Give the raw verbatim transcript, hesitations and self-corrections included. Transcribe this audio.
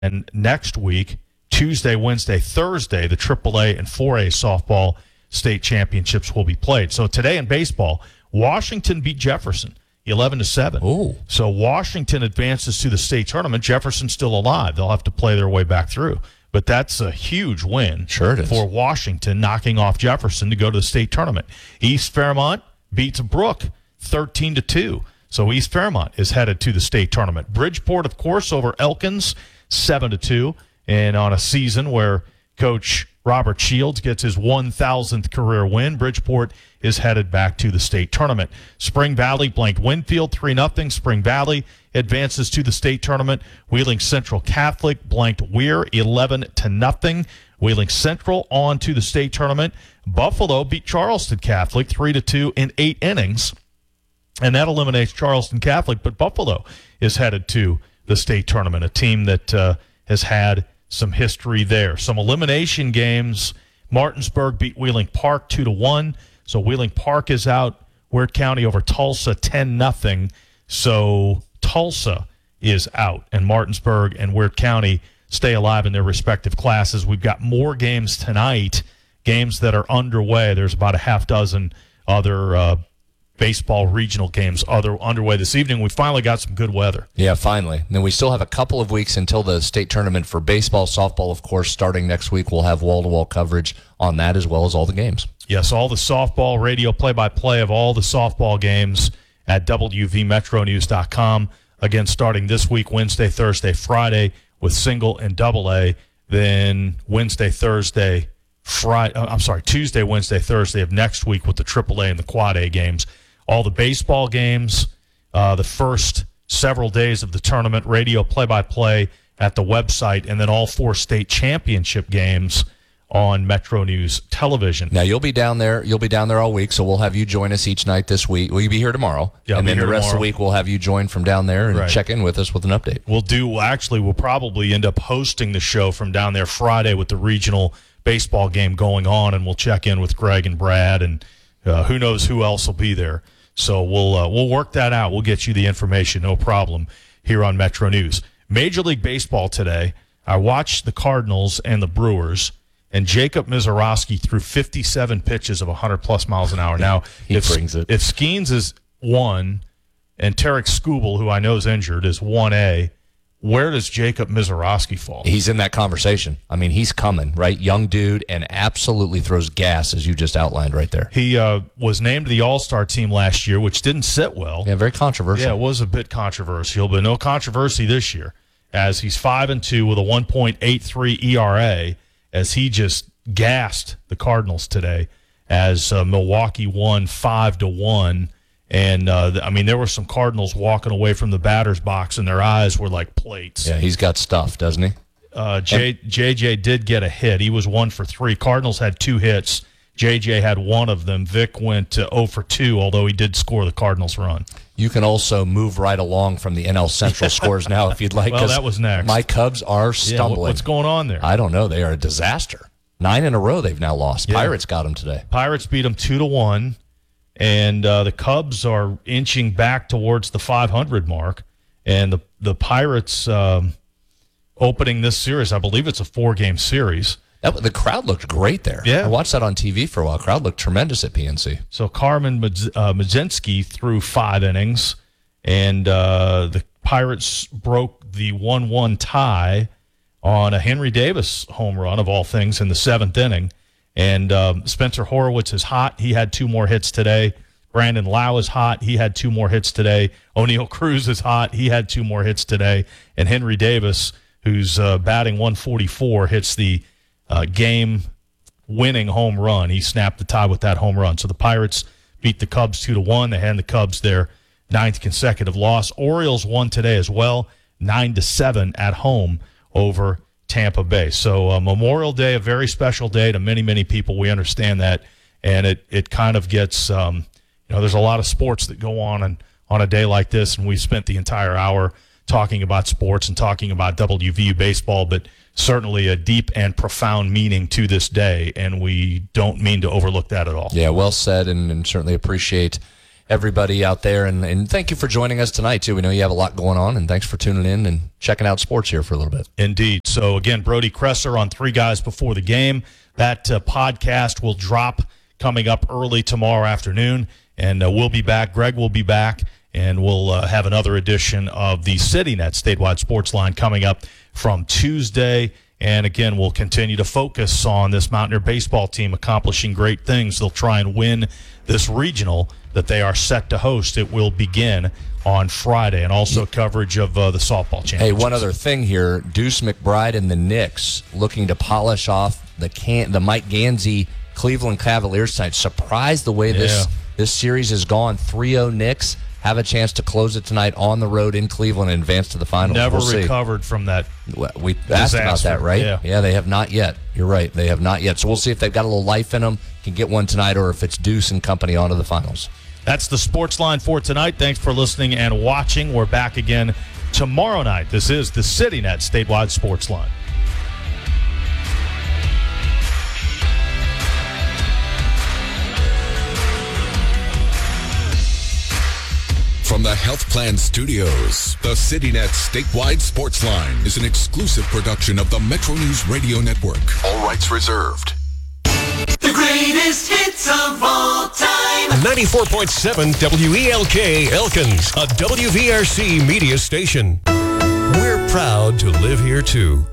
And next week, Tuesday, Wednesday, Thursday, the triple A and four A softball state championships will be played. So today in baseball, Washington beat Jefferson eleven to seven. Ooh. So Washington advances to the state tournament. Jefferson's still alive. They'll have to play their way back through. But that's a huge win sure it is. for Washington, knocking off Jefferson to go to the state tournament. East Fairmont beats Brook thirteen to two. So East Fairmont is headed to the state tournament. Bridgeport, of course, over Elkins seven to two. And on a season where Coach Robert Shields gets his one thousandth career win, Bridgeport is headed back to the state tournament. Spring Valley blanked Winfield three nothing. Spring Valley advances to the state tournament. Wheeling Central Catholic blanked Weir eleven to nothing. Wheeling Central on to the state tournament. Buffalo beat Charleston Catholic three to two in eight innings. And that eliminates Charleston Catholic, but Buffalo is headed to the state tournament, a team that uh, has had some history there. Some elimination games. Martinsburg beat Wheeling Park two to one. So Wheeling Park is out. Wirt County over Tulsa ten nothing. So Tulsa is out, and Martinsburg and Wirt County stay alive in their respective classes. We've got more games tonight, games that are underway. There's about a half dozen other uh, baseball regional games other underway this evening. We finally got some good weather. Yeah, finally. And then we still have a couple of weeks until the state tournament for baseball. Softball, of course, starting next week. We'll have wall-to-wall coverage on that as well as all the games. Yes, all the softball radio play-by-play of all the softball games at W V Metro News dot com. Again, starting this week, Wednesday, Thursday, Friday with single and double A. Then Wednesday, Thursday, Friday. I'm sorry, Tuesday, Wednesday, Thursday of next week with the triple A and the quad A games. All the baseball games, uh, the first several days of the tournament, radio play-by-play at the website, and then all four state championship games on Metro News Television. Now, you'll be down there. You'll be down there all week, so we'll have you join us each night this week. Will you be here tomorrow? Yeah, I'll and be then here the rest tomorrow. of the week, we'll have you join from down there and Right. check in with us with an update. We'll do, actually, we'll probably end up hosting the show from down there Friday with the regional baseball game going on, and we'll check in with Greg and Brad, and uh, who knows who else will be there. So we'll uh, we'll work that out. We'll get you the information, no problem, here on Metro News. Major League Baseball today, I watched the Cardinals and the Brewers, and Jacob Mizorowski threw fifty-seven pitches of one hundred plus miles an hour. Now, he if, brings it. If Skeens is one and Tarek Skubal, who I know is injured, is one A, where does Jacob Mizorowski fall? He's in that conversation. I mean, he's coming, right? Young dude, and absolutely throws gas, as you just outlined right there. He uh, was named to the All-Star team last year, which didn't sit well. Yeah, very controversial. Yeah, it was a bit controversial, but no controversy this year, as he's five and two with a one point eight three E R A, as he just gassed the Cardinals today, as uh, Milwaukee won five to one. And, uh, I mean, there were some Cardinals walking away from the batter's box, and their eyes were like plates. Yeah, he's got stuff, doesn't he? Uh, J, J J did get a hit. He was one for three. Cardinals had two hits. J J had one of them. Vic went to zero for two, although he did score the Cardinals run. You can also move right along from the N L Central scores now if you'd like. Well, that was next. My Cubs are Yeah, stumbling. what- what's going on there? I don't know. They are a disaster. Nine in a row they've now lost. Yeah. Pirates got them today. Pirates beat them two to one. And uh, the Cubs are inching back towards the five hundred mark. And the, the Pirates um, opening this series, I believe it's a four-game series. That, the crowd looked great there. Yeah. I watched that on T V for a while. Crowd looked tremendous at P N C. So Carmen Madz- uh, Mazinski threw five innings, and uh, the Pirates broke the one one tie on a Henry Davis home run, of all things, in the seventh inning. And um, Spencer Horowitz is hot. He had two more hits today. Brandon Lau is hot. He had two more hits today. O'Neal Cruz is hot. He had two more hits today. And Henry Davis, who's uh, batting one forty-four, hits the uh, game-winning home run. He snapped the tie with that home run. So the Pirates beat the Cubs two to one. They hand the Cubs their ninth consecutive loss. Orioles won today as well, nine to seven at home over Tampa Bay. So uh, Memorial Day, a very special day to many, many people. We understand that, and it it kind of gets um, you know, there's a lot of sports that go on and on a day like this, and we spent the entire hour talking about sports and talking about W V U baseball, but certainly a deep and profound meaning to this day, and we don't mean to overlook that at all. Yeah, well said, and, and certainly appreciate everybody out there. And, and thank you for joining us tonight, too. We know you have a lot going on, and thanks for tuning in and checking out sports here for a little bit. Indeed. So, again, Brody Kresser on Three Guys Before the Game. That uh, podcast will drop coming up early tomorrow afternoon, and uh, we'll be back. Greg will be back, and we'll uh, have another edition of the CityNet Statewide Sports Line coming up from Tuesday. And, again, we'll continue to focus on this Mountaineer baseball team accomplishing great things. They'll try and win this regional that they are set to host. It will begin on Friday, and also coverage of uh, the softball championship. Hey, one other thing here. Deuce McBride and the Knicks looking to polish off the can the Mike Gansey Cleveland Cavaliers tonight. Surprised the way this, Yeah. this series has gone. three oh Knicks. Have a chance to close it tonight on the road in Cleveland and advance to the finals. Never we'll recovered from that. We asked about disaster. that, right? Yeah. yeah, they have not yet. You're right. They have not yet. So we'll see if they've got a little life in them, can get one tonight, or if it's Deuce and company onto the finals. That's the Sports Line for tonight. Thanks for listening and watching. We're back again tomorrow night. This is the CityNet Statewide Sports Line. From the Health Plan Studios, the CityNet Statewide Sports Line is an exclusive production of the Metro News Radio Network. All rights reserved. The greatest hits of all time. ninety-four point seven W E L K Elkins, a W V R C media station. We're proud to live here too.